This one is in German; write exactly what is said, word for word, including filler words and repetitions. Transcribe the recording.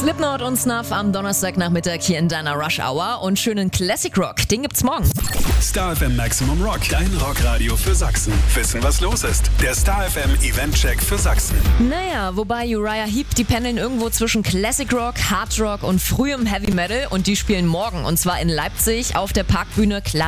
Slipknot und Snuff am Donnerstagnachmittag hier in deiner Rush Hour und schönen Classic Rock, den gibt's morgen. Star F M Maximum Rock, dein Rockradio für Sachsen. Wissen, was los ist? Der Star F M Event-Check für Sachsen. Naja, wobei Uriah Heep, die pendeln irgendwo zwischen Classic Rock, Hard Rock und frühem Heavy Metal und die spielen morgen und zwar in Leipzig auf der Parkbühne Klar